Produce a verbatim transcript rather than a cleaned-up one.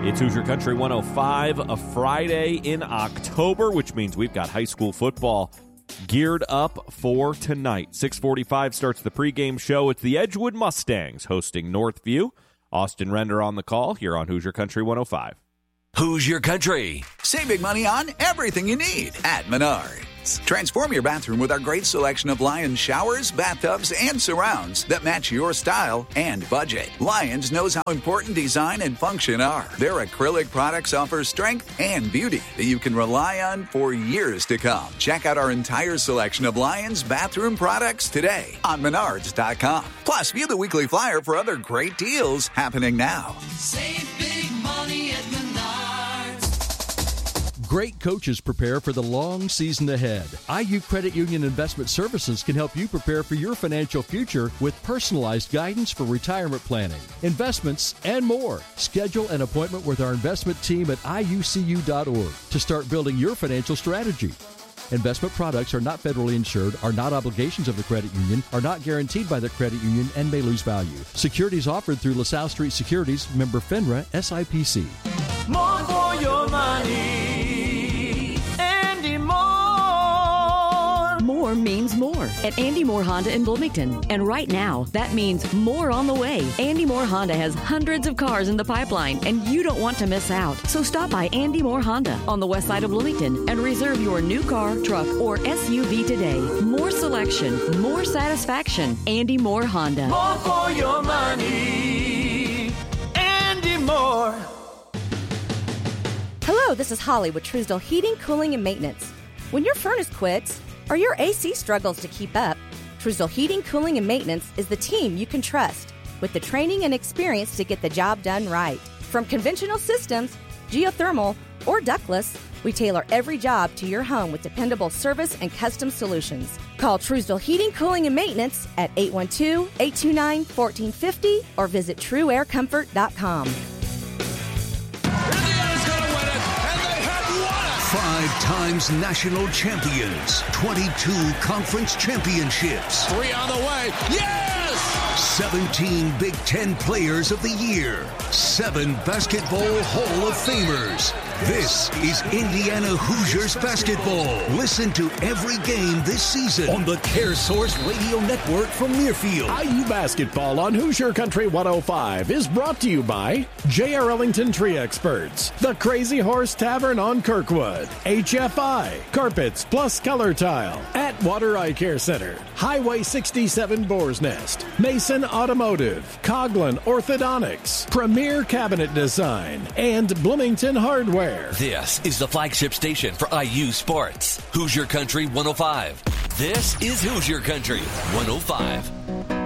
It's Hoosier Country one oh five, a Friday in October, which means we've got high school football geared up for tonight. six forty-five starts the pregame show. It's the Edgewood Mustangs hosting Northview. Austin Render on the call here on Hoosier Country one oh five. Hoosier Country. Saving money on everything you need at Menards. Transform your bathroom with our great selection of Lions showers, bathtubs, and surrounds that match your style and budget. Lions knows how important design and function are. Their acrylic products offer strength and beauty that you can rely on for years to come. Check out our entire selection of Lions bathroom products today on Menards dot com. Plus, view the weekly flyer for other great deals happening now. Save big money at Menards. Great coaches prepare for the long season ahead. I U Credit Union Investment Services can help you prepare for your financial future with personalized guidance for retirement planning, investments, and more. Schedule an appointment with our investment team at I U C U dot org to start building your financial strategy. Investment products are not federally insured, are not obligations of the credit union, are not guaranteed by the credit union, and may lose value. Securities offered through LaSalle Street Securities, member FINRA, S I P C. More for your money, Andy Moore. More means more at Andy Moore Honda in Bloomington. And right now, that means more on the way. Andy Moore Honda has hundreds of cars in the pipeline, and you don't want to miss out. So stop by Andy Moore Honda on the west side of Bloomington and reserve your new car, truck, or S U V today. More selection, more satisfaction. Andy Moore Honda. More for your money, Andy Moore. Hello, this is Holly with Truesdale Heating, Cooling, and Maintenance. When your furnace quits or your A C struggles to keep up, Truesdale Heating, Cooling, and Maintenance is the team you can trust with the training and experience to get the job done right. From conventional systems, geothermal, or ductless, we tailor every job to your home with dependable service and custom solutions. Call Truesdale Heating, Cooling, and Maintenance at eight one two, eight two nine, one four five zero or visit true air comfort dot com. Five times national champions. twenty-two conference championships. Three on the way. Yes! seventeen Big Ten Players of the Year. Seven Basketball Hall of Famers. This is Indiana Hoosiers basketball. Listen to every game this season on the CareSource Radio Network from Learfield. I U Basketball on Hoosier Country one oh five is brought to you by J R. Ellington Tree Experts, The Crazy Horse Tavern on Kirkwood, H F I, Carpets Plus Color Tile, Atwater Eye Care Center, Highway sixty-seven Boar's Nest, Mason Automotive, Coughlin Orthodontics, Premier Cabinet Design, and Bloomington Hardware. This is the flagship station for I U Sports. Hoosier Country one oh five. This is Hoosier Country one oh five.